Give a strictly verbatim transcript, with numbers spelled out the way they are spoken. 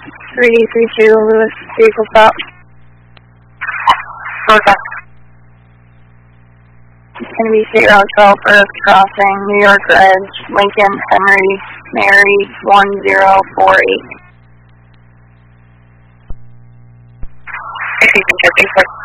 three three two, Lewis, vehicle stop. Okay. It's going to be State Route twelve, Earth Crossing, New York Edge, Lincoln, Henry, Mary, one zero four eight. Thank you,